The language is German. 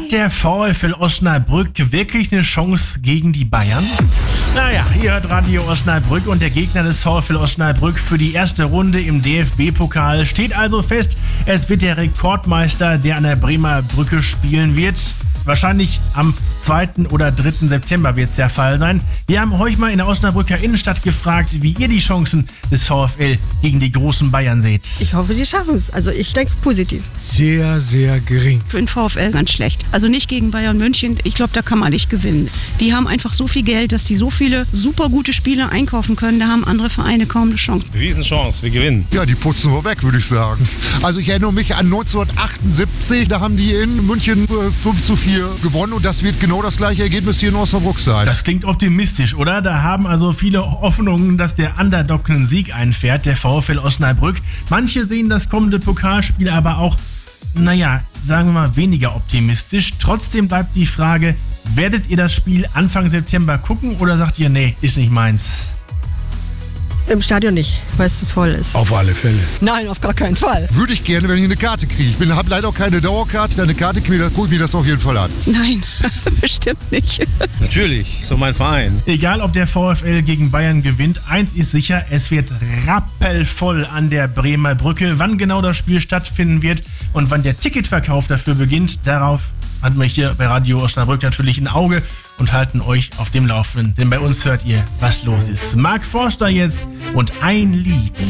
Hat der VfL Osnabrück wirklich eine Chance gegen die Bayern? Naja, ihr hört Radio Osnabrück und der Gegner des VfL Osnabrück für die erste Runde im DFB-Pokal steht also fest. Es wird der Rekordmeister, der an der Bremer Brücke spielen wird. Wahrscheinlich am 2. oder 3. September wird es der Fall sein. Wir haben euch mal in der Osnabrücker Innenstadt gefragt, wie ihr die Chancen des VfL gegen die großen Bayern seht. Ich hoffe, die schaffen es. Also ich denke positiv. Sehr, sehr gering. Für den VfL ganz schlecht. Also nicht gegen Bayern München. Ich glaube, da kann man nicht gewinnen. Die haben einfach so viel Geld, dass die so viele super gute Spieler einkaufen können. Da haben andere Vereine kaum eine Chance. Riesenchance, wir gewinnen. Ja, die putzen wir weg, würde ich sagen. Also ich erinnere mich an 1978, da haben die in München 5:4 gewonnen und das wird genau das gleiche Ergebnis hier in Osnabrück sein. Das klingt optimistisch, oder? Da haben also viele Hoffnungen, dass der Underdog einen Sieg einfährt, der VfL Osnabrück. Manche sehen das kommende Pokalspiel aber auch, sagen wir mal, weniger optimistisch. Trotzdem bleibt die Frage, werdet ihr das Spiel Anfang September gucken oder sagt ihr, nee, ist nicht meins? Im Stadion nicht, weil es zu voll ist. Auf alle Fälle. Nein, auf gar keinen Fall. Würde ich gerne, wenn ich eine Karte kriege. Ich habe leider auch keine Dauerkarte. Eine Karte kriege, gucke ich mir das auf jeden Fall an. Nein, bestimmt nicht. Natürlich, so mein Verein. Egal, ob der VfL gegen Bayern gewinnt, eins ist sicher, es wird rappelvoll an der Bremer Brücke. Wann genau das Spiel stattfinden wird und wann der Ticketverkauf dafür beginnt, darauf hatten wir hier bei Radio Osnabrück natürlich ein Auge und halten euch auf dem Laufenden. Denn bei uns hört ihr, was los ist. Mark Forster jetzt und ein Lied.